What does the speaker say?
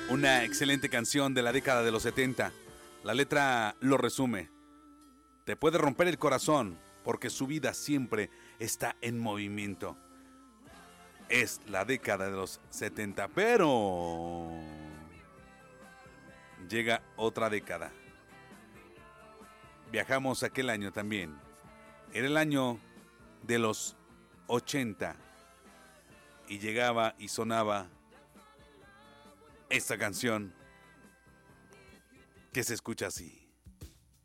Una excelente canción de la década de los 70. La letra lo resume. Te puede romper el corazón porque su vida siempre está en movimiento. Es la década de los 70, pero llega otra década. Viajamos aquel año también. Era el año de los 80 y llegaba y sonaba esta canción que se escucha así.